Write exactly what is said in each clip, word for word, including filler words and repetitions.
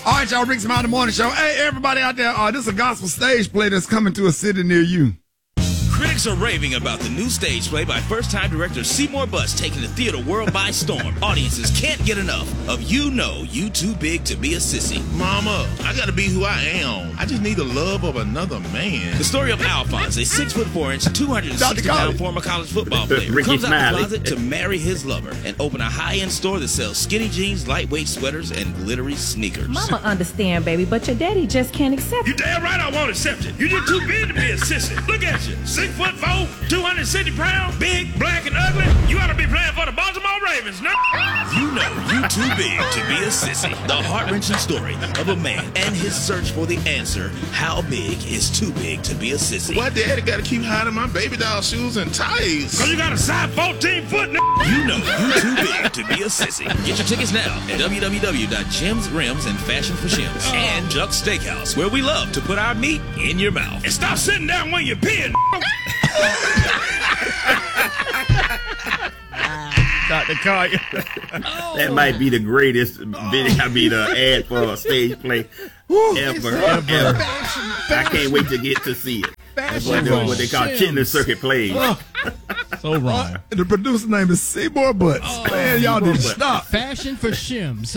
All right, y'all, Rick's Mountain Morning Show. Hey, everybody out there, uh, this is a gospel stage play that's coming to a city near you. Critics are raving about the new stage play by first-time director Seymour Butts taking the theater world by storm. Audiences can't get enough of You Know You Too Big to Be a Sissy. Mama, I gotta be who I am. I just need the love of another man. The story of Alphonse, a six foot four inch, two hundred sixty pound former college football player, Ricky comes out Smiley. the closet to marry his lover and open a high-end store that sells skinny jeans, lightweight sweaters, and glittery sneakers. Mama understand, baby, but your daddy just can't accept You it. damn right I won't accept it. You just too big to be a sissy. Look at you. Six foot four, two hundred sixty pounds, big, black, and ugly. You ought to be playing for the Baltimore Ravens, no? You Know You Too Big to Be a Sissy. The heart-wrenching story of a man and his search for the answer, how big is too big to be a sissy? Why daddy gotta keep hiding my baby doll shoes and ties? Cause you got a size fourteen foot, no? You Know You Too Big to Be a Sissy. Get your tickets now at w w w dot gems rims and fashion for shims and Chuck's Steakhouse, where we love to put our meat in your mouth. And stop sitting down when you're peeing, Doctor Collier. That might be the greatest video, I mean, uh, ad for a stage play ever. ever. ever. I can't wait to get to see it. That's what, they, what they call chitlin circuit plays. So wrong. Uh, the producer name is Seymour Butts. Oh, Man, y'all need to stop. Fashion for shims.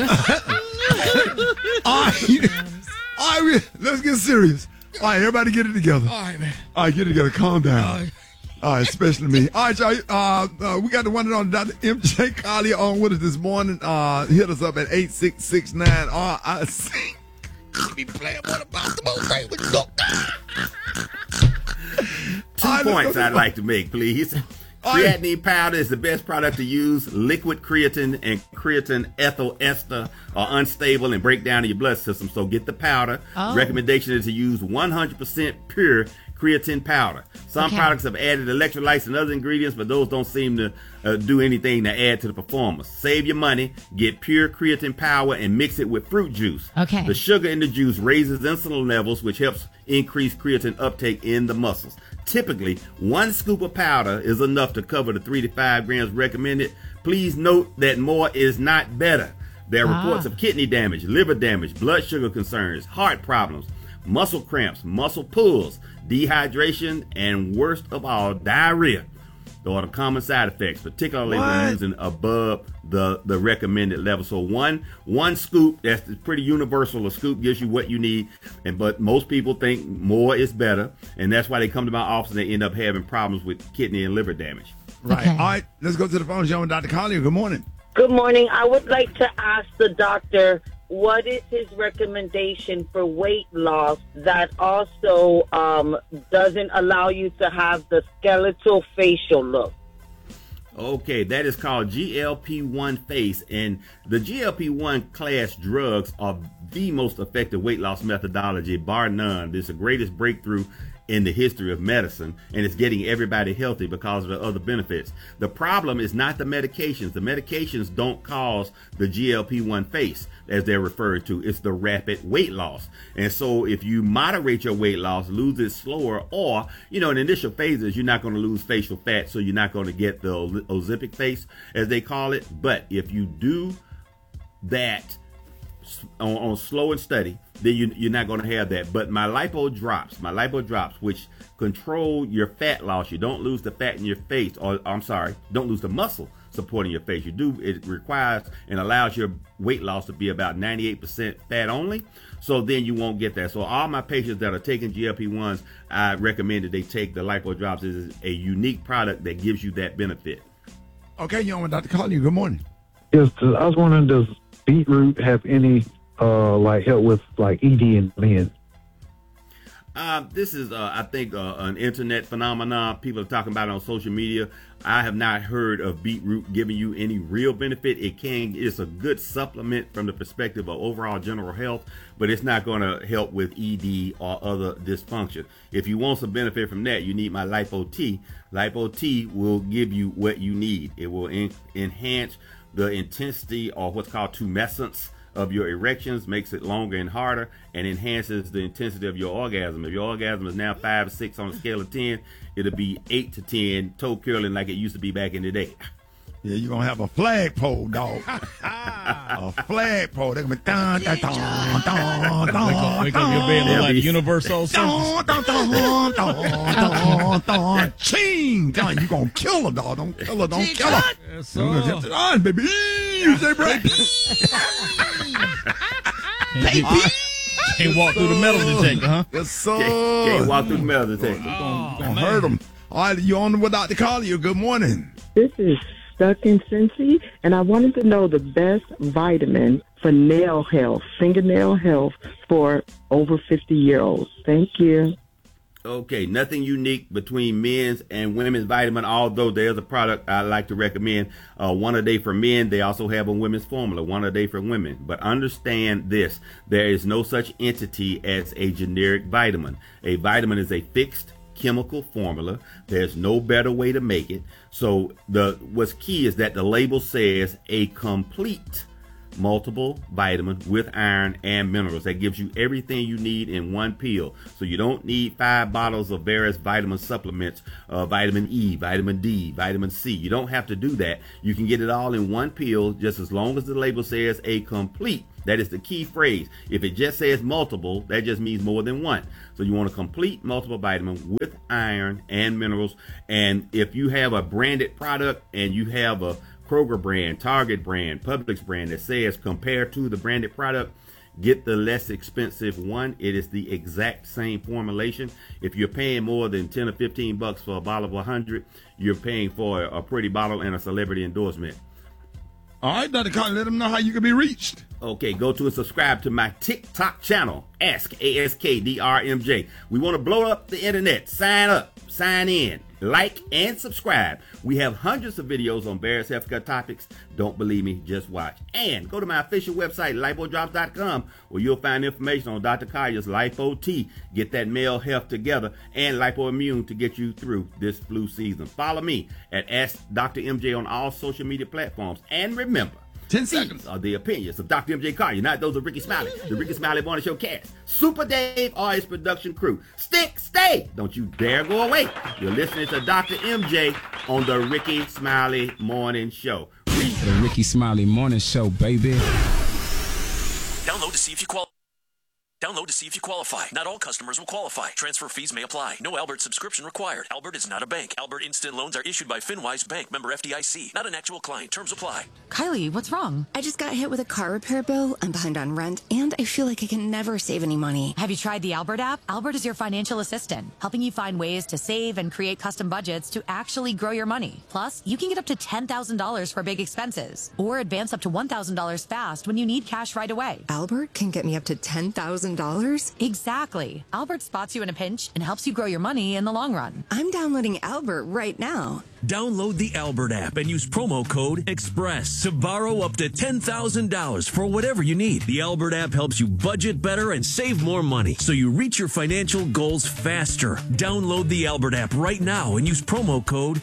All right, all right, let's get serious. All right, everybody get it together. All right, man. All right, get it together. Calm down. All right. All right, especially me. All right, y'all. Uh, uh, we got the one and on Doctor M J Collier on with us this morning. Uh, hit us up at eight six six nine R I C. Be playing what about the most Ravens. Two right, points I'd like to make, please. Creatinine powder is the best product to use. Liquid creatine and creatine ethyl ester are unstable and break down in your blood system, so get the powder. Oh. Recommendation is to use one hundred percent pure creatine powder. Some Okay. products have added electrolytes and other ingredients, but those don't seem to uh, do anything to add to the performance. Save your money, get pure creatine powder and mix it with fruit juice. Okay. The sugar in the juice raises insulin levels, which helps increase creatine uptake in the muscles. Typically, one scoop of powder is enough to cover the three to five grams recommended. Please note that more is not better. There are Ah. reports of kidney damage, liver damage, blood sugar concerns, heart problems, muscle cramps, muscle pulls, dehydration, and worst of all, diarrhea. Those are the common side effects, particularly What? when using above the, the recommended level. So one one scoop, that's pretty universal. A scoop gives you what you need, and but most people think more is better, and that's why they come to my office and they end up having problems with kidney and liver damage. Right. Okay. All right, let's go to the phone show with Doctor Collier. Good morning. Good morning. I would like to ask the doctor what is his recommendation for weight loss that also um, doesn't allow you to have the skeletal facial look. Okay, that is called G L P one face, and the G L P one class drugs are the most effective weight loss methodology, bar none. It's the greatest breakthrough in the history of medicine, and it's getting everybody healthy because of the other benefits. The problem is not the medications. The medications don't cause the G L P one face, as they're referred to. It's the rapid weight loss. And so if you moderate your weight loss, lose it slower, or, you know, in initial phases, you're not going to lose facial fat, so you're not going to get the Ozempic face, as they call it. But if you do that on, on slow and steady, then you, you're not going to have that. But my lipo drops, my lipo drops, which control your fat loss. You don't lose the fat in your face, or I'm sorry, don't lose the muscle supporting your face. You do, it requires and allows your weight loss to be about ninety-eight percent fat only. So then you won't get that. So all my patients that are taking G L P ones, I recommend that they take the lipo drops. It is a unique product that gives you that benefit. Okay, you on with Doctor Collier. Good morning. Yes, I was wondering, does beetroot have any uh, like help with like E D in men? Uh, this is, uh, I think, uh, an internet phenomenon. People are talking about it on social media. I have not heard of beetroot giving you any real benefit. It can, it's a good supplement from the perspective of overall general health, but it's not going to help with E D or other dysfunction. If you want some benefit from that, you need my Lipo T. Lipo T will give you what you need. It will en- enhance the intensity, or what's called tumescence, of your erections, makes it longer and harder, and enhances the intensity of your orgasm. If your orgasm is now five or six on a scale of ten, it'll be eight to ten, toe curling like it used to be back in the day. Yeah, you're going to have a flagpole, dog. A flagpole. They're going to be dun, dun, dun, dun, dun, Wake up, wake up your bed look like Universal dun, dun, dun, dun, dun, dun, ching. Dun, you're going to kill her, dog. Don't kill her. Don't kill her. Yes, sir. You're going to dun, baby. You say, bro. Baby. Can't walk through the metal detector, huh? Yes, sir. Can't, can't walk through the metal detector. You're going to hurt them. All right, you're on with Doctor Collier. Good morning. This is Stuck in Cincy, and I wanted to know the best vitamin for nail health, fingernail health for over fifty-year-olds. Thank you. Okay, nothing unique between men's and women's vitamin, although there's a product I like to recommend, uh, one a day for men. They also have a women's formula, one a day for women. But understand this, there is no such entity as a generic vitamin. A vitamin is a fixed chemical formula. There's no better way to make it. So the what's key is that the label says a complete multiple vitamin with iron and minerals. That gives you everything you need in one pill. So you don't need five bottles of various vitamin supplements, uh, vitamin E, vitamin D, vitamin C. You don't have to do that. You can get it all in one pill, just as long as the label says a complete. That is the key phrase. If it just says multiple, that just means more than one. So you want a complete multiple vitamin with iron and minerals. And if you have a branded product and you have a Kroger brand, Target brand, Publix brand that says compared to the branded product, get the less expensive one. It is the exact same formulation. If you're paying more than ten or fifteen bucks for a bottle of one hundred, you're paying for a pretty bottle and a celebrity endorsement. All right, Doctor Collier, let them know how you can be reached. Okay, go to and subscribe to my TikTok channel, Ask A S K D R M J. We want to blow up the internet. Sign up, sign in, like, and subscribe. We have hundreds of videos on various healthcare topics. Don't believe me, just watch. And go to my official website, lipo drops dot com, where you'll find information on Doctor Collier's Lipo T. Get that male health together, and Lipo Immune to get you through this flu season. Follow me at Ask Doctor M J on all social media platforms. And remember, Ten seconds. These are the opinions of Doctor M J Collier, not those of Ricky Smiley, the Ricky Smiley Morning Show cast, Super Dave, or his production crew. Stick, stay. Don't you dare go away. You're listening to Doctor M J on the Ricky Smiley Morning Show. The Ricky Smiley Morning Show, baby. Download to see if you qualify. Download to see if you qualify. Not all customers will qualify. Transfer fees may apply. No Albert subscription required. Albert is not a bank. Albert Instant Loans are issued by FinWise Bank, member F D I C. Not an actual client. Terms apply. Kylie, what's wrong? I just got hit with a car repair bill. I'm behind on rent, and I feel like I can never save any money. Have you tried the Albert app? Albert is your financial assistant, helping you find ways to save and create custom budgets to actually grow your money. Plus, you can get up to ten thousand dollars for big expenses, or advance up to one thousand dollars fast when you need cash right away. Albert can get me up to ten thousand dollars? Exactly. Albert spots you in a pinch and helps you grow your money in the long run. I'm downloading Albert right now. Download the Albert app and use promo code EXPRESS to borrow up to ten thousand dollars for whatever you need. The Albert app helps you budget better and save more money, so you reach your financial goals faster. Download the Albert app right now and use promo code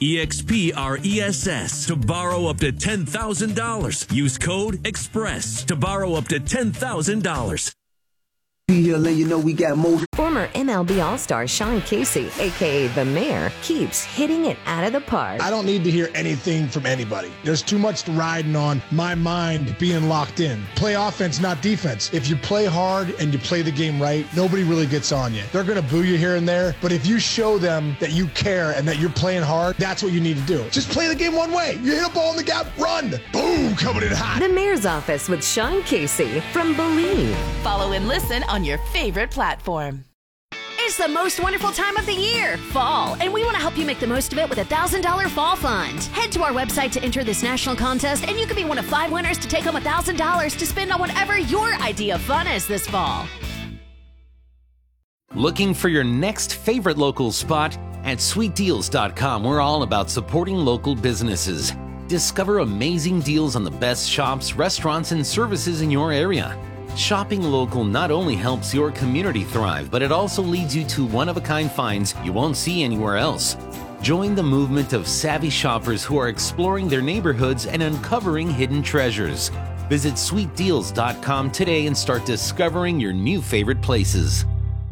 EXPRESS to borrow up to ten thousand dollars. Use code EXPRESS to borrow up to ten thousand dollars. Here, let you know we got more. Former M L B All-Star Sean Casey, a k a. The Mayor, keeps hitting it out of the park. I don't need to hear anything from anybody. There's too much riding on my mind being locked in. Play offense, not defense. If you play hard and you play the game right, nobody really gets on you. They're going to boo you here and there, but if you show them that you care and that you're playing hard, that's what you need to do. Just play the game one way. You hit a ball in the gap, run. Boom, coming in hot. The Mayor's Office with Sean Casey from Believe. Follow and listen on your favorite platform. It's the most wonderful time of the year, fall, and we want to help you make the most of it with a one thousand dollars Fall Fund. Head to our website to enter this national contest, and you could be one of five winners to take home one thousand dollars to spend on whatever your idea of fun is this fall. Looking for your next favorite local spot? At sweet deals dot com, we're all about supporting local businesses. Discover amazing deals on the best shops, restaurants, and services in your area. Shopping local not only helps your community thrive, but it also leads you to one-of-a-kind finds you won't see anywhere else. Join the movement of savvy shoppers who are exploring their neighborhoods and uncovering hidden treasures. Visit sweet deals dot com today and start discovering your new favorite places.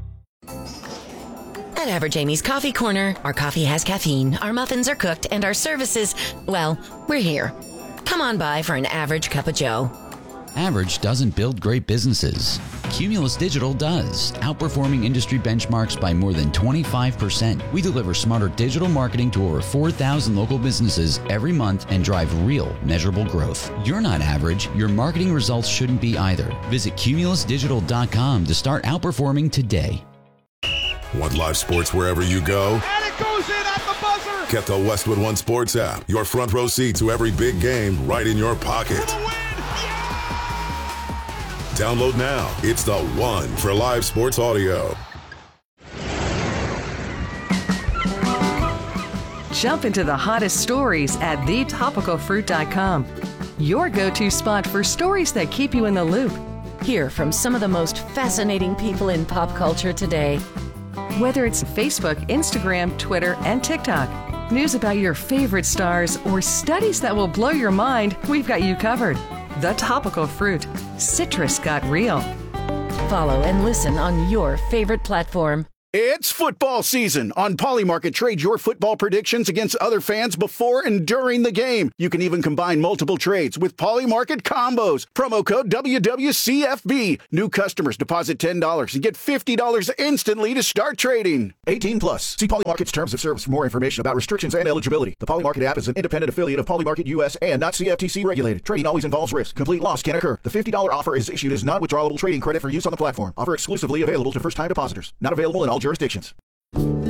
At Average Amy's Coffee Corner, our coffee has caffeine, our muffins are cooked, and our services, well, we're here. Come on by for an average cup of joe. Average doesn't build great businesses. Cumulus Digital does, outperforming industry benchmarks by more than twenty-five percent. We deliver smarter digital marketing to over four thousand local businesses every month and drive real, measurable growth. You're not average. Your marketing results shouldn't be either. Visit cumulus digital dot com to start outperforming today. Want live sports wherever you go? And it goes in at the buzzer! Get the Westwood One Sports app. Your front row seat to every big game right in your pocket. Download now. It's the one for live sports audio. Jump into the hottest stories at the topical fruit dot com. Your go-to spot for stories that keep you in the loop. Hear from some of the most fascinating people in pop culture today. Whether it's Facebook, Instagram, Twitter, and TikTok, news about your favorite stars, or studies that will blow your mind, we've got you covered. The Topical Fruit. Citrus got real. Follow and listen on your favorite platform. It's football season. On Polymarket, trade your football predictions against other fans before and during the game. You can even combine multiple trades with Polymarket combos. Promo code W W C F B. New customers deposit ten dollars and get fifty dollars instantly to start trading. eighteen plus. See Polymarket's terms of service for more information about restrictions and eligibility. The Polymarket app is an independent affiliate of Polymarket U S and not C F T C regulated. Trading always involves risk. Complete loss can occur. The fifty dollars offer is issued as non-withdrawable trading credit for use on the platform. Offer exclusively available to first-time depositors. Not available in all jurisdictions.